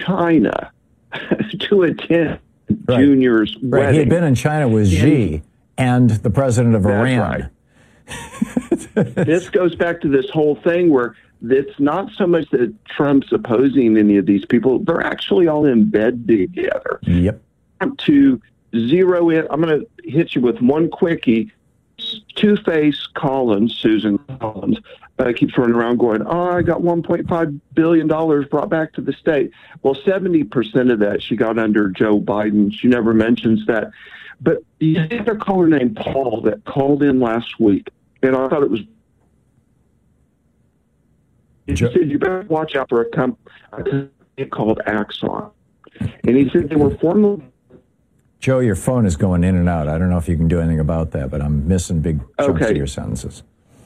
China to attend Junior's wedding. Right. He had been in China with Xi and the president of Iran. Right. This goes back to this whole thing where it's not so much that Trump's opposing any of these people. They're actually all in bed together. Yep. To zero in, I'm going to hit you with one quickie. Two-Face Collins, Susan Collins, keeps running around going, I got $1.5 billion brought back to the state. Well, 70% of that she got under Joe Biden. She never mentions that. But you had a caller named Paul that called in last week, and I thought it was... He said, you better watch out for a company called Axon. And he said they were formerly... Joe, your phone is going in and out. I don't know if you can do anything about that, but I'm missing big chunks of your sentences.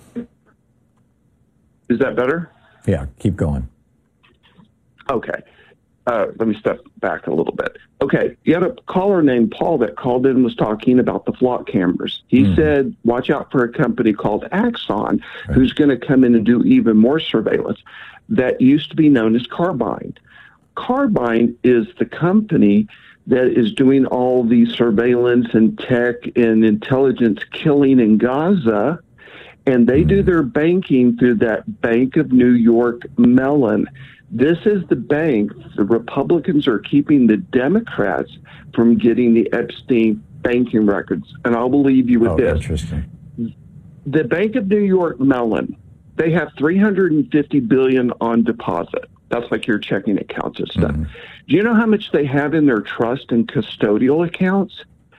Is that better? Yeah, keep going. Okay. Let me step back a little bit. Okay, you had a caller named Paul that called in and was talking about the flock cameras. He said, watch out for a company called Axon, who's going to come in and do even more surveillance. That used to be known as Carbine. Carbine is the company that is doing all the surveillance and tech and intelligence killing in Gaza, and they do their banking through that Bank of New York Mellon. This is the bank the Republicans are keeping the Democrats from getting the Epstein banking records. And I'll leave you with this. Interesting. The Bank of New York Mellon, they have $350 billion on deposit. That's like your checking accounts and stuff. Do you know how much they have in their trust and custodial accounts?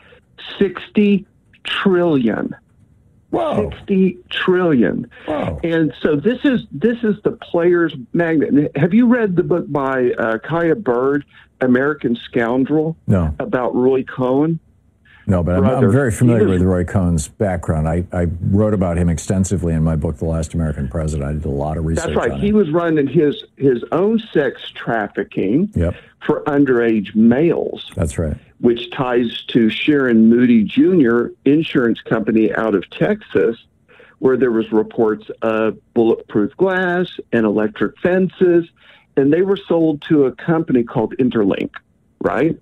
60 trillion. Whoa. 60 trillion. Whoa. And so this is the player's magnet. Have you read the book by Kaya Bird, American Scoundrel? No. About Roy Cohn? No, but I'm very familiar with Roy Cohn's background. I wrote about him extensively in my book, The Last American President. I did a lot of research. That's right. On he was running his own sex trafficking for underage males. That's right. Which ties to Sharon Moody Jr., insurance company out of Texas, where there was reports of bulletproof glass and electric fences, and they were sold to a company called Interlink, right?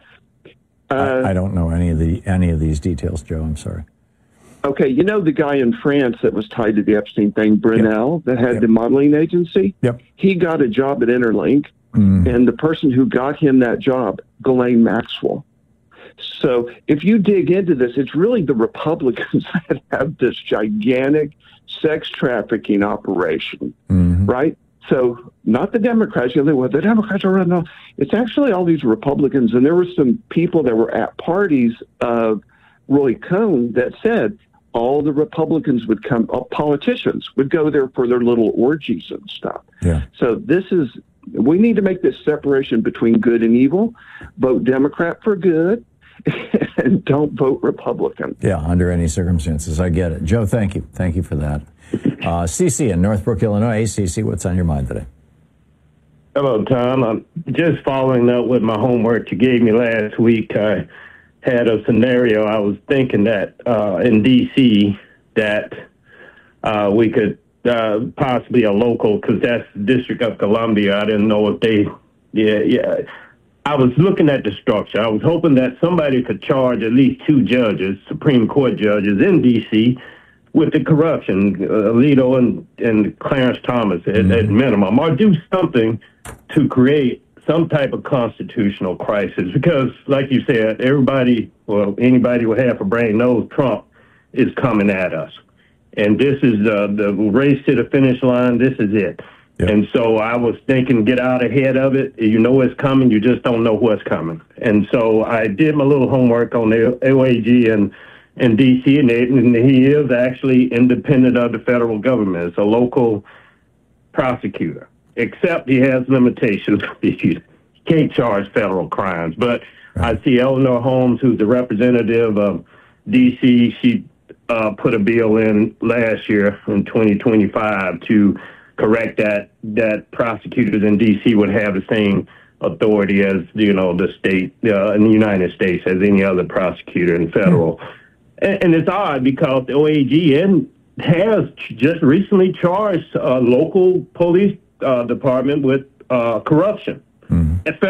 I don't know any of these details, Joe. I'm sorry. Okay, you know the guy in France that was tied to the Epstein thing, Brunel, that had the modeling agency? Yep. He got a job at Interlink, and the person who got him that job, Ghislaine Maxwell. So if you dig into this, it's really the Republicans that have this gigantic sex trafficking operation, right? So not the Democrats. You know, well, the Democrats are running off. It's actually all these Republicans. And there were some people that were at parties of Roy Cohn that said all the Republicans would come, politicians would go there for their little orgies and stuff. Yeah. So we need to make this separation between good and evil. Vote Democrat for good and don't vote Republican. Yeah, under any circumstances. I get it. Joe, thank you. Thank you for that. Cece in Northbrook, Illinois. Hey, Cece, what's on your mind today? Hello, Tom. I'm just following up with my homework you gave me last week. I had a scenario. I was thinking that in D.C. that we could possibly a local, because that's the District of Columbia. I didn't know if they, I was looking at the structure. I was hoping that somebody could charge at least 2 judges, Supreme Court judges in D.C., with the corruption, Alito and Clarence Thomas at minimum, or do something to create some type of constitutional crisis. Because, like you said, anybody with half a brain knows Trump is coming at us. And this is the race to the finish line. This is it. Yep. And so I was thinking, get out ahead of it. You know it's coming. You just don't know what's coming. And so I did my little homework on the OAG in D.C., and he is actually independent of the federal government. It's a local prosecutor, except he has limitations. He can't charge federal crimes. But I see Eleanor Holmes, who's the representative of D.C., she put a bill in last year in 2025 to correct that prosecutors in D.C. would have the same authority as, the state in the United States as any other prosecutor in federal. And it's odd because the OAG has just recently charged a local police department with corruption. Mm-hmm.